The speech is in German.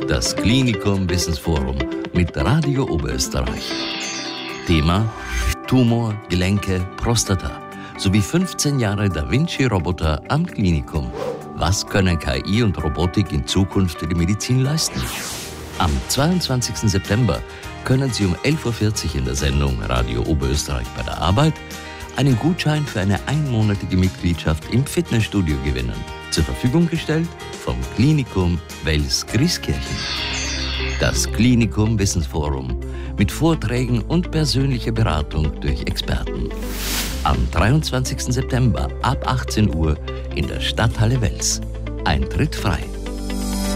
Das Klinikum Wissensforum mit Radio Oberösterreich. Thema: Tumor, Gelenke, Prostata sowie 15 Jahre Da Vinci-Roboter am Klinikum. Was können KI und Robotik in Zukunft für die Medizin leisten? Am 22. September können Sie um 11.40 Uhr in der Sendung Radio Oberösterreich bei der Arbeit einen Gutschein für eine einmonatige Mitgliedschaft im Fitnessstudio gewinnen. Zur Verfügung gestellt vom Klinikum Wels-Grieskirchen. Das Klinikum Wissensforum mit Vorträgen und persönlicher Beratung durch Experten. Am 23. September ab 18 Uhr in der Stadthalle Wels. Eintritt frei.